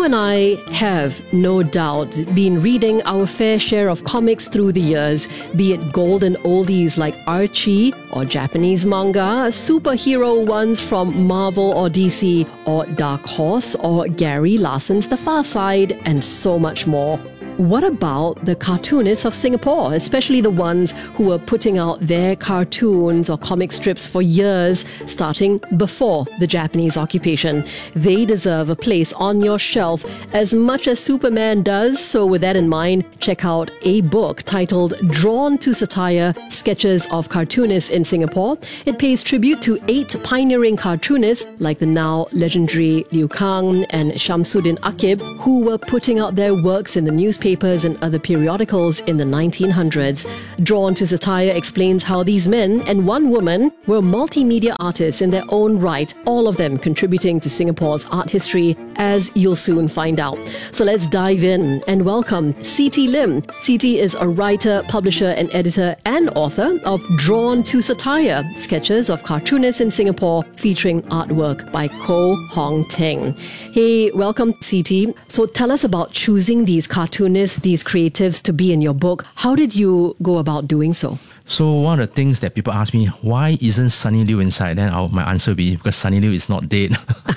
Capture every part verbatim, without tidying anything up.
You and I have, no doubt, been reading our fair share of comics through the years, be it golden oldies like Archie or Japanese manga, superhero ones from Marvel or D C, or Dark Horse or Gary Larson's The Far Side, and so much more. What about the cartoonists of Singapore, especially the ones who were putting out their cartoons or comic strips for years, starting before the Japanese occupation? They deserve a place on your shelf as much as Superman does. So with that in mind, check out a book titled Drawn to Satire, Sketches of Cartoonists in Singapore. It pays tribute to eight pioneering cartoonists like the now legendary Liu Kang and Shamsuddin Akib, who were putting out their works in the newspaper papers and other periodicals in the nineteen hundreds. Drawn to Satire explains how these men and one woman were multimedia artists in their own right, all of them contributing to Singapore's art history, as you'll soon find out. So let's dive in and welcome C T Lim. C T is a writer, publisher and editor and author of Drawn to Satire, Sketches of Cartoonists in Singapore, featuring artwork by Koh Hong Teng. Hey, welcome C T. So tell us about choosing these cartoonists, these creatives to be in your book. How did you go about doing so? So one of the things that people ask me, why isn't Sunny Liu inside? Then I'll, my answer will be, because Sunny Liu is not dead.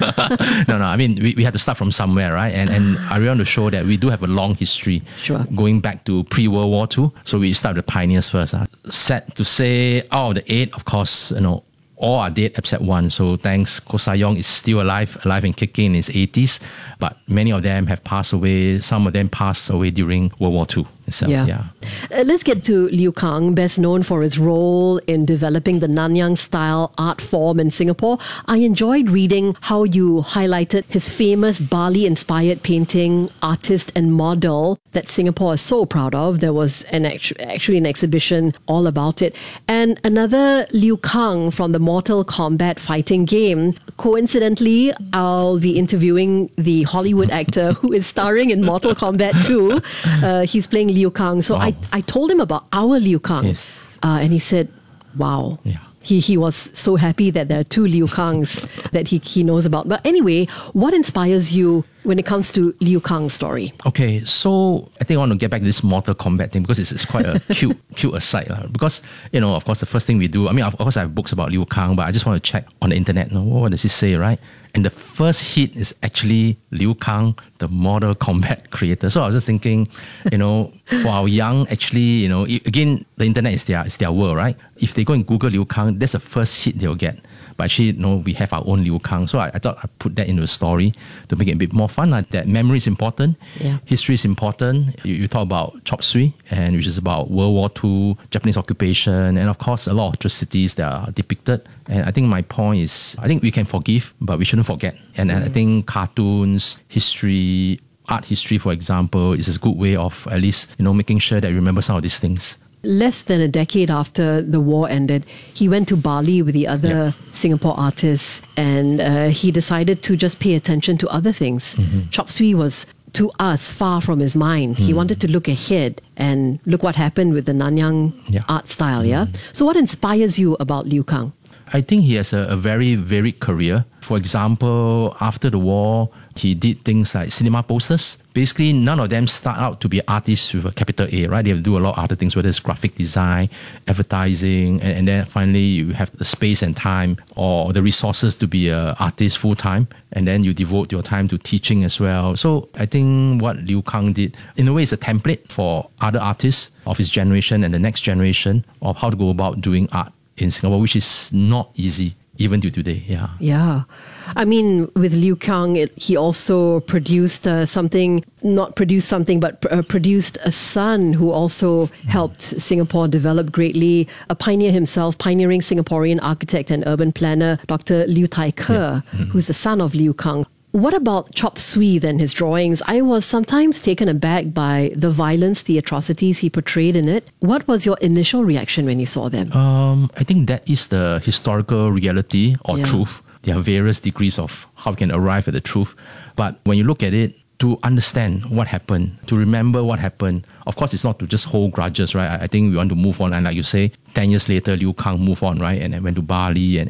no, no, I mean, we, we have to start from somewhere, right? And and I really want to show that we do have a long history, sure, going back to pre-World War Two. So we start with the pioneers first. Huh? Sad to say, out of the eight, of course, you know, all are dead except one. So thanks, Koh Sayong is still alive, alive and kicking in his eighties. But many of them have passed away. Some of them passed away during World War Two itself. Yeah. yeah. Uh, let's get to Liu Kang, best known for his role in developing the Nanyang-style art form in Singapore. I enjoyed reading how you highlighted his famous Bali-inspired painting, Artist and Model, that Singapore is so proud of. There was an actu- actually an exhibition all about it. And another Liu Kang from the Mortal Kombat fighting game. Coincidentally, I'll be interviewing the Hollywood actor who is starring in Mortal Kombat two. Uh, he's playing Liu Kang. So wow. I, I told him about our Liu Kang. Yes. Uh, and he said, wow. Yeah. He he was so happy that there are two Liu Kangs that he, he knows about. But anyway, what inspires you when it comes to Liu Kang's story? Okay, so I think I want to get back to this Mortal Kombat thing because it's, it's quite a cute cute aside. Uh, because, you know, of course, the first thing we do, I mean, of course, I have books about Liu Kang, but I just want to check on the internet. No, what does it say, right? And the first hit is actually Liu Kang, the Mortal Kombat creator. So I was just thinking, you know, for our young, actually, you know, again, the internet is their, is their world, right? If they go and Google Liu Kang, that's the first hit they'll get. But actually, you know, we have our own Liu Kang. So I, I thought I'd put that into a story to make it a bit more fun. Like that memory is important. Yeah. History is important. You, you talk about Chop Suey, and which is about World War Two, Japanese occupation, and of course, a lot of atrocities that are depicted. And I think my point is, I think we can forgive, but we shouldn't forget. And mm. I think cartoons, history, art history, for example, is a good way of at least, you know, making sure that we remember some of these things. Less than a decade after the war ended, he went to Bali with the other yeah. Singapore artists, and uh, he decided to just pay attention to other things. Mm-hmm. Chop Suey was, to us, far from his mind. Mm. He wanted to look ahead, and look what happened with the Nanyang yeah. art style, yeah? Mm. So what inspires you about Liu Kang? I think he has a, a very varied career. For example, after the war, he did things like cinema posters. Basically, none of them start out to be artists with a capital A, right? They have to do a lot of other things, whether it's graphic design, advertising, and, and then finally you have the space and time or the resources to be an artist full-time. And then you devote your time to teaching as well. So I think what Liu Kang did, in a way, is a template for other artists of his generation and the next generation of how to go about doing art in Singapore, which is not easy even till today. Yeah. Yeah. I mean, with Liu Kang, it, he also produced uh, something, not produced something, but pr- uh, produced a son who also mm. helped Singapore develop greatly. A pioneer himself, pioneering Singaporean architect and urban planner, Doctor Liu Tai Ke, yeah. mm-hmm. who's the son of Liu Kang. What about Chop Suey then, his drawings? I was sometimes taken aback by the violence, the atrocities he portrayed in it. What was your initial reaction when you saw them? Um, I think that is the historical reality or yeah. truth. There are various degrees of how we can arrive at the truth. But when you look at it, to understand what happened, to remember what happened, of course, it's not to just hold grudges, right? I think we want to move on. And like you say, ten years later, Liu Kang moved on, right? And then went to Bali and, and did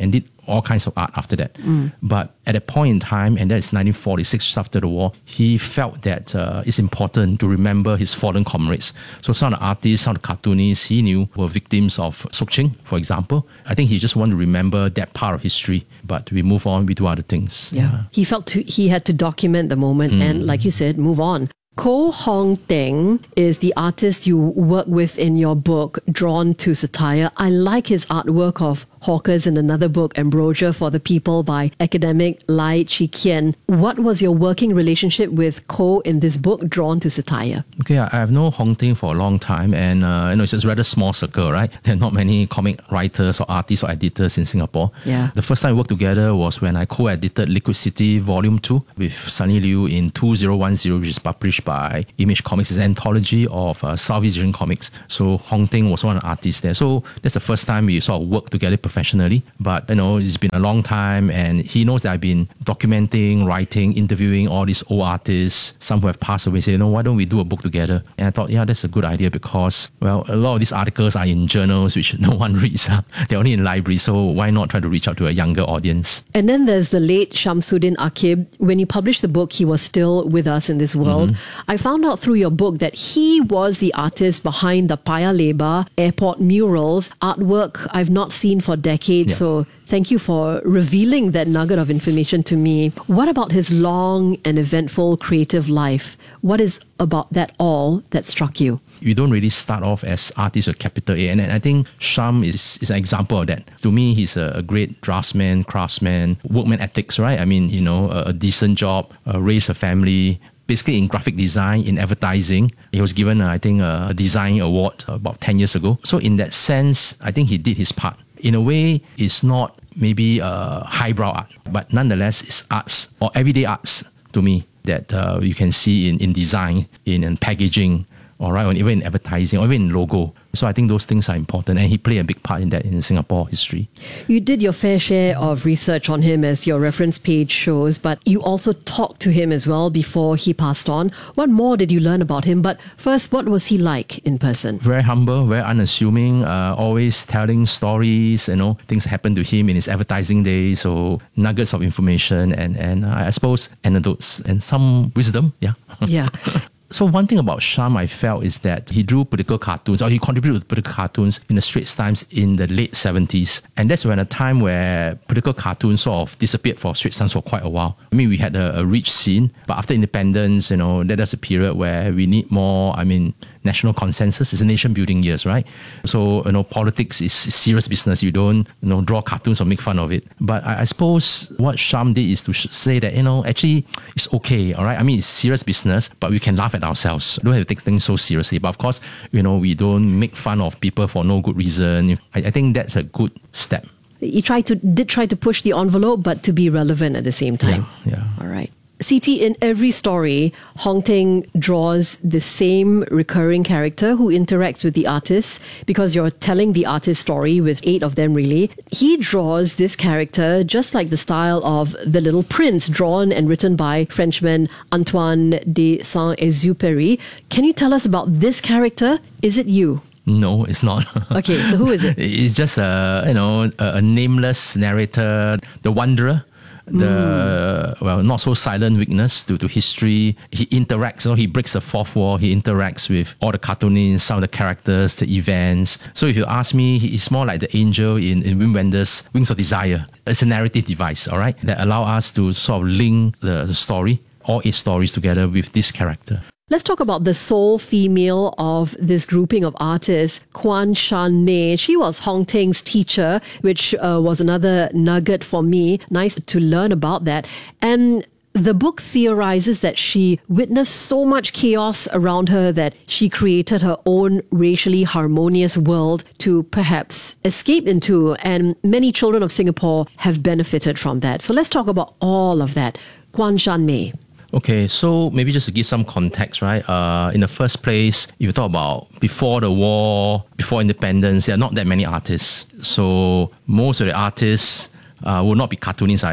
all kinds of art after that. Mm. But at that point in time, and that's nineteen forty-six, just after the war, he felt that uh, it's important to remember his fallen comrades. So some of the artists, some of the cartoonists he knew were victims of Sokching, for example. I think he just wanted to remember that part of history. But we move on, we do other things. Yeah, yeah. He felt to, he had to document the moment mm. and, like you said, move on. Koh Hong Teng is the artist you work with in your book, Drawn to Satire. I like his artwork of hawkers in another book, Ambrosia for the People by academic Lai Chi Kian. What was your working relationship with Koh in this book, Drawn to Satire? Okay, I have known Hong Teng for a long time, and uh, you know, it's a rather small circle, right? There are not many comic writers or artists or editors in Singapore. Yeah. The first time we worked together was when I co-edited Liquid City Volume two with Sunny Liu in two thousand ten, which is published by Image Comics. It's an anthology of uh, Southeast Asian comics. So Hong Teng was one of the artists there. So that's the first time we sort of worked together professionally. But, you know, it's been a long time, and he knows that I've been documenting, writing, interviewing all these old artists, some who have passed away. Say, you know, why don't we do a book together? And I thought, yeah, that's a good idea because, well, a lot of these articles are in journals which no one reads. They're only in libraries. So why not try to reach out to a younger audience? And then there's the late Shamsuddin Akib. When you published the book, he was still with us in this world. Mm-hmm. I found out through your book that he was the artist behind the Paya Lebar airport murals, artwork I've not seen for decades. Yeah. So thank you for revealing that nugget of information to me. What about his long and eventful creative life? What is about that all that struck you? You don't really start off as artists with capital A. And I think Sham is, is an example of that. To me, he's a, a great draftsman, craftsman, workman ethics, right? I mean, you know, a, a decent job, uh, raise a family. Basically in graphic design, in advertising. He was given, uh, I think, a design award about ten years ago. So in that sense, I think he did his part. In a way, it's not maybe uh, highbrow art, but nonetheless, it's arts or everyday arts to me that uh, you can see in, in design, in, in packaging, all right, or even in advertising, or even in logo. So I think those things are important, and he played a big part in that in Singapore history. You did your fair share of research on him, as your reference page shows, but you also talked to him as well before he passed on. What more did you learn about him? But first, what was he like in person? Very humble, very unassuming, uh, always telling stories, you know, things happened to him in his advertising days, so nuggets of information and, and uh, I suppose anecdotes and some wisdom, yeah. Yeah. So one thing about Sham I felt is that he drew political cartoons, or he contributed to political cartoons in the Straits Times in the late seventies. And that's when a time where political cartoons sort of disappeared for Straits Times for quite a while. I mean, we had a, a rich scene, but after independence, you know, that was a period where we need more, I mean, national consensus. It's a nation building years, right? So, you know, politics is serious business. You don't, you know, draw cartoons or make fun of it. But I, I suppose what Sham did is to sh- say that, you know, actually it's okay, all right? I mean, it's serious business, but we can laugh at ourselves. Don't have to take things so seriously. But of course, you know, we don't make fun of people for no good reason. I, I think that's a good step. He tried to, did try to push the envelope, but to be relevant at the same time. Yeah, yeah. All right. C T, in every story, Hong Teng draws the same recurring character who interacts with the artist, because you're telling the artist's story with eight of them really. He draws this character just like the style of The Little Prince, drawn and written by Frenchman Antoine de Saint-Exupéry. Can you tell us about this character? Is it you? No, it's not. Okay, so who is it? It's just a, you know, a, a nameless narrator, the wanderer. The, mm. well, not so silent witness to, to history. He interacts, so he breaks the fourth wall. He interacts with all the cartoonists, some of the characters, the events. So if you ask me, he's more like the angel in, in Wim Wenders' Wings of Desire. It's a narrative device, all right, that allow us to sort of link the, the story, all eight stories together with this character. Let's talk about the sole female of this grouping of artists, Kwan Shan Mei. She was Hong Teng's teacher, which uh, was another nugget for me. Nice to learn about that. And the book theorizes that she witnessed so much chaos around her that she created her own racially harmonious world to perhaps escape into. And many children of Singapore have benefited from that. So let's talk about all of that. Kwan Shan Mei. Okay, so maybe just to give some context, right? Uh, in the first place, if you talk about before the war, before independence, there are not that many artists. So most of the artists uh, will not be cartoonists either.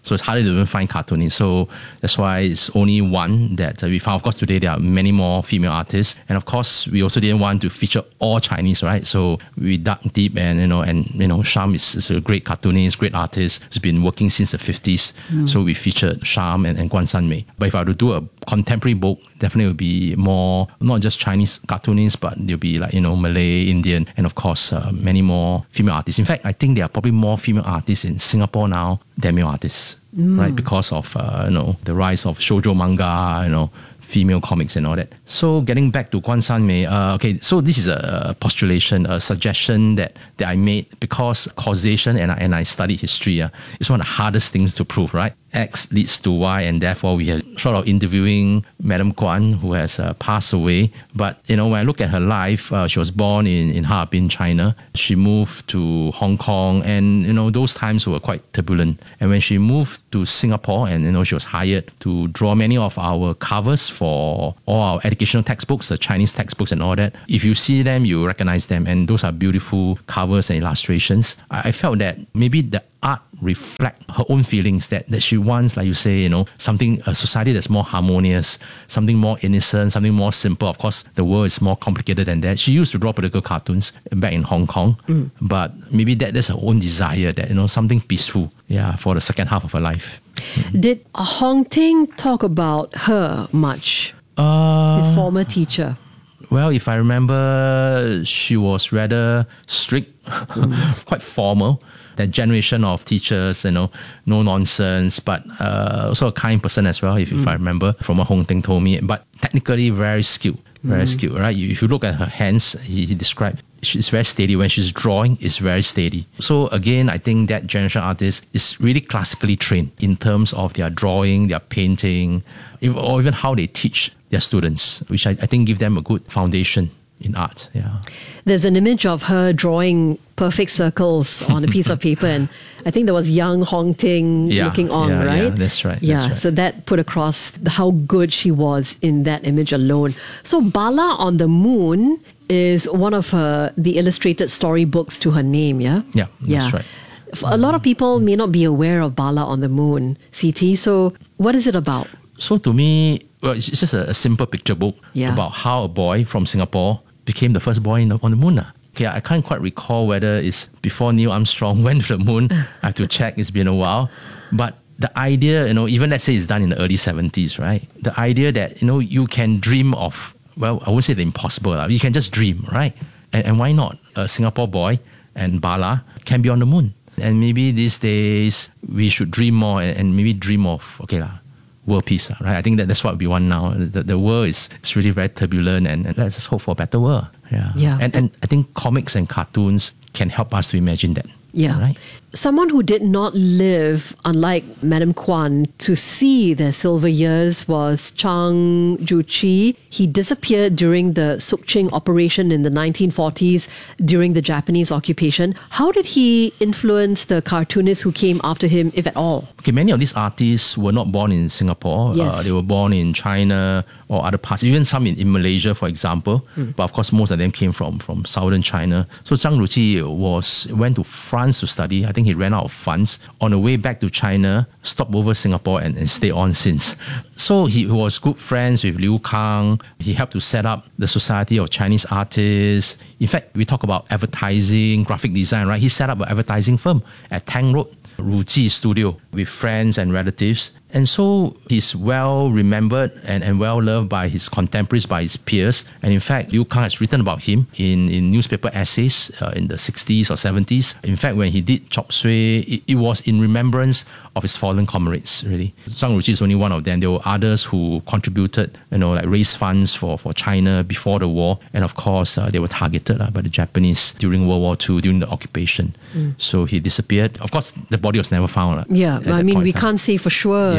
So it's harder to even find cartoonists. So that's why it's only one that uh, we found. Of course, today there are many more female artists. And of course, we also didn't want to feature all Chinese, right? So we dug deep, and, you know, and, you know, Sham is, is a great cartoonist, great artist who's been working since the fifties. Mm. So we featured Sham and, and Guan Sanmei. But if I were to do a contemporary book, definitely will be more, not just Chinese cartoonists, but there'll be like, you know, Malay, Indian, and of course, uh, many more female artists. In fact, I think there are probably more female artists in Singapore now than male artists, mm. right? Because of, uh, you know, the rise of shoujo manga, you know, female comics and all that. So getting back to Guan Sanmei, uh, okay, so this is a postulation, a suggestion that, that I made because causation, and I, and I studied history, uh, is one of the hardest things to prove, right? X leads to Y, and therefore we have sort of interviewing Madame Guan, who has uh, passed away. But, you know, when I look at her life, uh, she was born in, in Harbin, China. She moved to Hong Kong, and, you know, those times were quite turbulent. And when she moved to Singapore, and, you know, she was hired to draw many of our covers for all our educational textbooks, the Chinese textbooks and all that. If you see them, you recognize them, and those are beautiful covers and illustrations. I, I felt that maybe the art reflect her own feelings, that, that she wants, like you say, you know, something, a society that's more harmonious, something more innocent, something more simple. Of course, the world is more complicated than that. She used to draw political cartoons back in Hong Kong, mm. but maybe that, that's her own desire, that, you know, something peaceful, yeah, for the second half of her life. Mm. Did Hong Ting talk about her much? Uh, His former teacher. Well, if I remember, she was rather strict, mm. quite formal. That generation of teachers, you know, no nonsense, but uh, also a kind person as well, if, mm. if I remember from what Hong Ting told me. But technically very skilled, very mm. skilled, right? If you look at her hands, he, he described, she's very steady. When she's drawing, it's very steady. So again, I think that generation artist is really classically trained in terms of their drawing, their painting, or even how they teach their students, which I, I think give them a good foundation in art. Yeah. There's an image of her drawing perfect circles on a piece of paper, and I think there was young Hong Ting yeah, looking on, yeah, right? Yeah, that's right. Yeah, that's right. So that put across how good she was in that image alone. So Bala on the Moon is one of her, the illustrated storybooks to her name, yeah? Yeah, that's yeah. right. A lot of people may not be aware of Bala on the Moon, C T. So what is it about? So to me, well, it's just a, a simple picture book yeah. about how a boy from Singapore became the first boy in the, on the moon. Okay, I can't quite recall whether it's before Neil Armstrong went to the moon. I have to check, it's been a while. But the idea, you know, even let's say it's done in the early seventies, right? The idea that, you know, you can dream of, well, I won't say the impossible, you can just dream, right? And, and why not? A Singapore boy and Bala can be on the moon. And maybe these days we should dream more and, and maybe dream of, okay lah, world peace, right? I think that that's what we want now. The, the world is it's really very turbulent, and, and let's just hope for a better world. Yeah. yeah. And, and I think comics and cartoons can help us to imagine that. Yeah. Right? Someone who did not live, unlike Madame Guan, to see their silver years was Chang Ju-chi. He disappeared during the Sukching operation in the nineteen forties during the Japanese occupation. How did he influence the cartoonists who came after him, if at all? Okay, many of these artists were not born in Singapore. Yes. Uh, they were born in China or other parts, even some in, in Malaysia, for example. Mm. But of course, most of them came from, from southern China. So Chang Ju-chi was, went to France to study. I think he ran out of funds. On the way back to China, stopped over Singapore and, and stayed on since. So he was good friends with Liu Kang. He helped to set up the Society of Chinese Artists. In fact, we talk about advertising, graphic design, right? He set up an advertising firm at Tang Road, Ruji Studio, with friends and relatives. And so he's well remembered and, and well loved by his contemporaries, by his peers. And in fact, Liu Kang has written about him in, in newspaper essays uh, in the sixties or seventies. In fact, when he did Chop Suey, it, it was in remembrance of his fallen comrades, really. Zhang Ruji is only one of them. There were others who contributed, you know, like raised funds for, for China before the war. And of course, uh, they were targeted uh, by the Japanese during World War Two, during the occupation. Mm. So he disappeared. Of course, the body was never found. Uh, yeah, I mean, we can't say for sure. Yeah.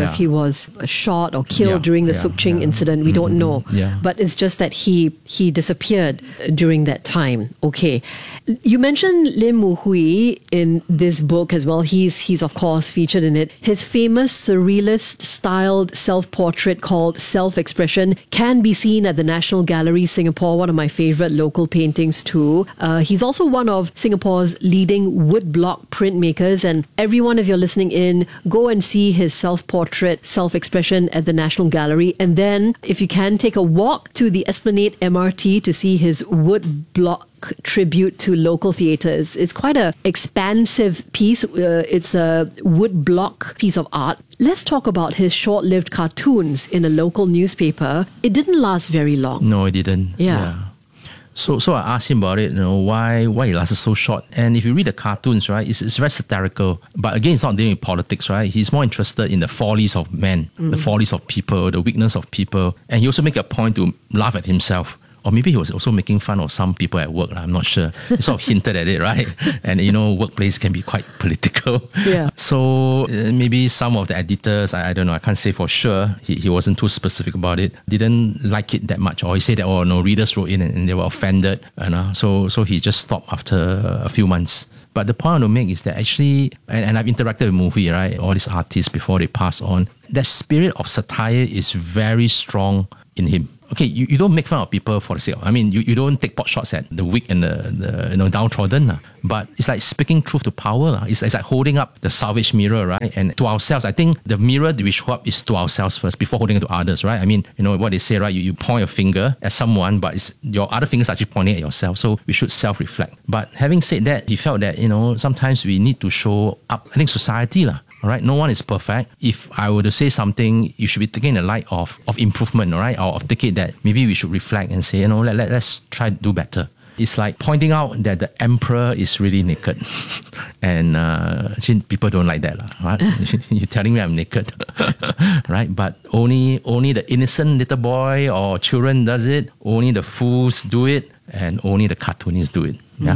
yeah. if he was shot or killed Yeah, during the yeah, Sukching yeah. incident. We don't know. Yeah. But it's just that he he disappeared during that time. Okay. You mentioned Lim Wu Hui in this book as well. He's he's of course featured in it. His famous surrealist styled self-portrait called Self-Expression can be seen at the National Gallery, Singapore, one of my favorite local paintings too. Uh, he's also one of Singapore's leading woodblock printmakers, and everyone, if you're listening in, go and see his self-portrait Self-Expression at the National Gallery, and then if you can, take a walk to the Esplanade M R T to see his woodblock tribute to local theatres. It's quite an expansive piece. Uh, it's a wood block piece of art. Let's talk about his short-lived cartoons in a local newspaper. It didn't last very long. No, it didn't. Yeah. yeah. So, so I asked him about it. You know, why why it lasted so short? And if you read the cartoons, right, it's, it's very satirical. But again, it's not dealing with politics, right? He's more interested in the follies of men, mm. the follies of people, the weakness of people, and he also make a point to laugh at himself. Or maybe he was also making fun of some people at work. I'm not sure. He sort of hinted at it, right? And, you know, workplace can be quite political. Yeah. So uh, maybe some of the editors, I, I don't know, I can't say for sure, he, he wasn't too specific about it, didn't like it that much. Or he said that, oh, no, readers wrote in and, and they were offended. You know? so, so he just stopped after a few months. But the point I want to make is that actually, and, and I've interacted with movie, right? All these artists before they pass on, that spirit of satire is very strong in him. Okay, you, you don't make fun of people for the sake of, I mean, you, you don't take pot shots at the weak and the, the you know downtrodden, uh, but it's like speaking truth to power. Uh. It's, it's like holding up the salvage mirror, right? And to ourselves, I think the mirror we show up is to ourselves first before holding it to others, right? I mean, you know what they say, right? You, you point your finger at someone, but it's, your other finger's actually pointing at yourself. So we should self-reflect. But having said that, he felt that, you know, sometimes we need to show up, I think society, lah. All right, no one is perfect. If I were to say something, you should be taking the light of, of improvement, all right? Or of take it that maybe we should reflect and say, you know, let, let, let's try to do better. It's like pointing out that the emperor is really naked. and uh, people don't like that. Right? You're telling me I'm naked. right? But only only the innocent little boy or children does it. Only the fools do it. And only the cartoonists do it. Yeah.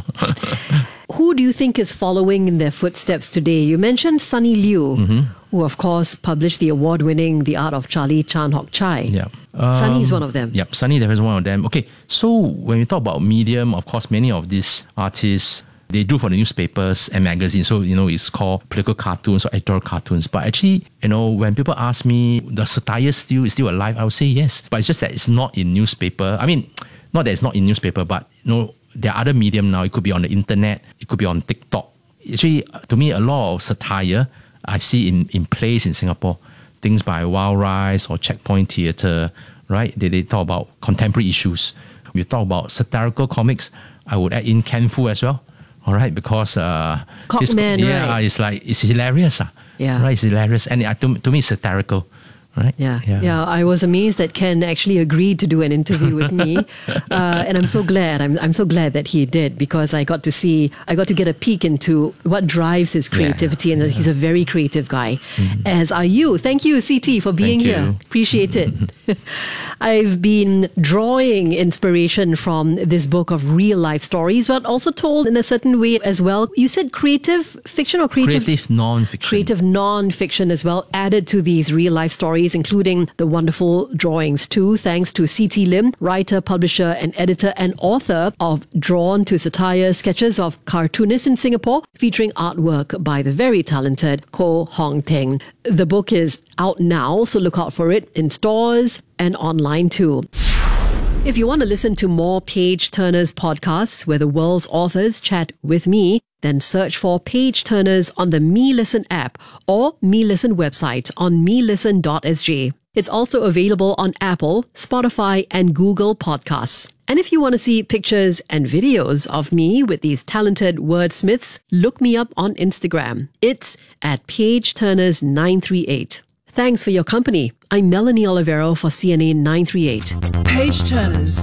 Mm. Who do you think is following in their footsteps today? You mentioned Sunny Liu, mm-hmm. who of course published the award-winning The Art of Charlie Chan Hock Chai. Yeah. Um, Sunny is one of them. Yep, Sunny is one of them. Okay, so when we talk about medium, of course, many of these artists, they do for the newspapers and magazines. So, you know, it's called political cartoons or editorial cartoons. But actually, you know, when people ask me, the satire still is still alive, I would say yes. But it's just that it's not in newspaper. I mean, not that it's not in newspaper, but, you know, there are other medium now. It could be on the internet. It could be on TikTok. Actually, to me, a lot of satire I see in, in plays in Singapore. Things by Wild Rice or Checkpoint Theatre, right? They, they talk about contemporary issues. We talk about satirical comics. I would add in Ken Fu as well. All right, because uh, Cockman, yeah, right. it's like it's hilarious. Uh, yeah, right, it's hilarious, and it, to, to me, it's satirical. Right? Yeah. yeah, yeah. I was amazed that Ken actually agreed to do an interview with me, uh, and I'm so glad. I'm I'm so glad that he did, because I got to see, I got to get a peek into what drives his creativity, yeah, yeah. and he's a very creative guy, mm-hmm. as are you. Thank you, C T, for being Thank here. You. Appreciate it. I've been drawing inspiration from this book of real life stories, but also told in a certain way as well. You said creative fiction or creative creative non-fiction, creative non-fiction as well, added to these real life stories, including the wonderful drawings too, thanks to C T Lim, writer, publisher and editor and author of Drawn to Satire, Sketches of Cartoonists in Singapore, featuring artwork by the very talented Koh Hong Teng. The book is out now, so look out for it in stores and online too. If you want to listen to more Page Turners podcasts where the world's authors chat with me, then search for Page Turners on the Me Listen app or Me Listen website on me listen dot s g. It's also available on Apple, Spotify, and Google Podcasts. And if you want to see pictures and videos of me with these talented wordsmiths, look me up on Instagram. It's at Page Turners nine three eight. Thanks for your company. I'm Melanie Olivero for C N A nine three eight. Page Turners.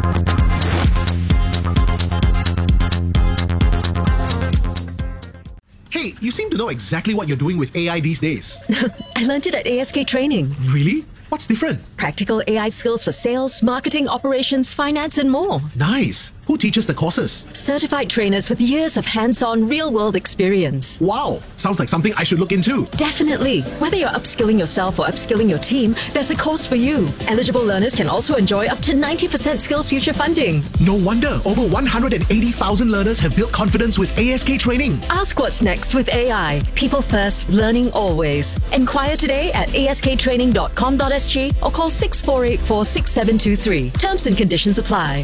Hey, you seem to know exactly what you're doing with A I these days. I learned it at A S K Training. Really? What's different? Practical A I skills for sales, marketing, operations, finance, and more. Nice. Who teaches the courses? Certified trainers with years of hands-on real-world experience. Wow, sounds like something I should look into. Definitely. Whether you're upskilling yourself or upskilling your team, there's a course for you. Eligible learners can also enjoy up to ninety percent SkillsFuture funding. No wonder over one hundred eighty thousand learners have built confidence with A S K Training. Ask what's next with A I. People first, learning always. Enquire today at a s k training dot com dot s g or call six four eight four six seven two three. Terms and conditions apply.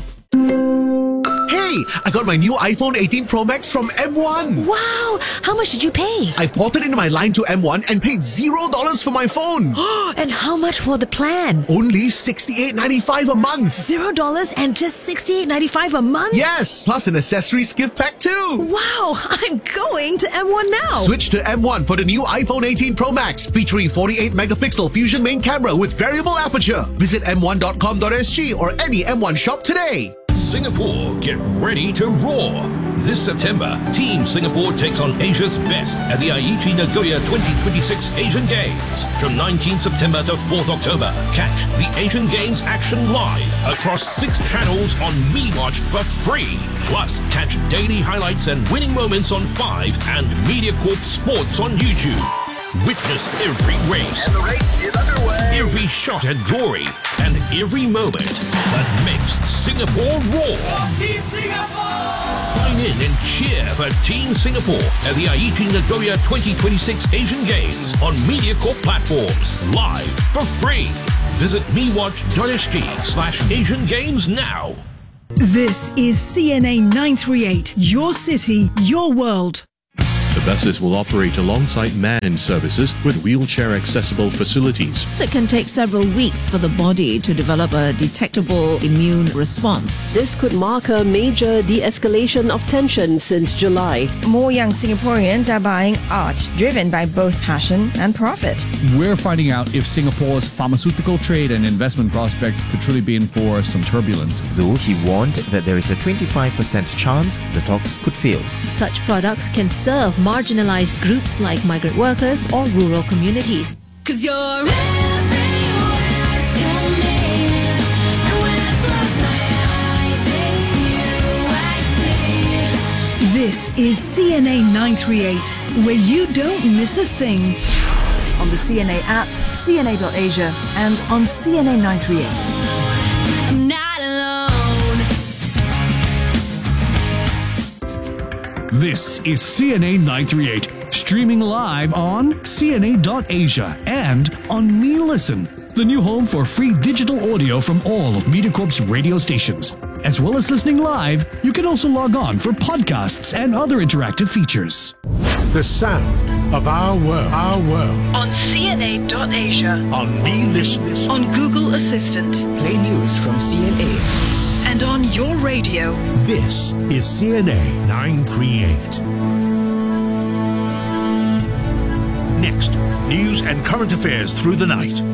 Hey, I got my new iPhone eighteen Pro Max from M one. Wow! How much did you pay? I ported in my line to M one and paid zero dollars for my phone. And how much for the plan? Only sixty-eight ninety-five a month. Zero dollars and just sixty-eight ninety-five a month? Yes, plus an accessories gift pack too. Wow! I'm going to M one now. Switch to M one for the new iPhone eighteen Pro Max featuring forty-eight megapixel Fusion main camera with variable aperture. Visit m one dot com dot s g or any M one shop today. Singapore, get ready to roar. This September, Team Singapore takes on Asia's best at the Aichi Nagoya twenty twenty-six Asian Games. From nineteenth September to fourth October, catch the Asian Games action live across six channels on MeWatch for free. Plus, catch daily highlights and winning moments on Five and MediaCorp Sports on YouTube. Witness every race, And the race is underway. every shot at glory, and every moment that makes Singapore roar. Team Singapore! Sign in and cheer for Team Singapore at the Aichi Nagoya twenty twenty-six Asian Games on MediaCorp platforms, live for free. Visit mewatch.sg slash Asian Games now. This is C N A nine thirty-eight, your city, your world. The buses will operate alongside manned services with wheelchair-accessible facilities. It can take several weeks for the body to develop a detectable immune response. This could mark a major de-escalation of tension since July. More young Singaporeans are buying art, driven by both passion and profit. We're finding out if Singapore's pharmaceutical trade and investment prospects could truly be in for some turbulence. Though he warned that there is a twenty-five percent chance the talks could fail. Such products can serve marginalized groups like migrant workers or rural communities. Cause you're everywhere to me, and when I close my eyes, it's you I see. This is C N A nine thirty-eight, where you don't miss a thing. On the C N A app, C N A dot asia, and on C N A nine thirty-eight. I'm not alone. This is C N A nine thirty-eight, streaming live on C N A dot asia and on MeListen, the new home for free digital audio from all of MediaCorp's radio stations. As well as listening live, you can also log on for podcasts and other interactive features. The sound of our world, our world. On C N A dot asia. On MeListen. On Google Assistant. Play news from C N A. And on your radio. This is C N A nine thirty-eight. Next, news and current affairs through the night.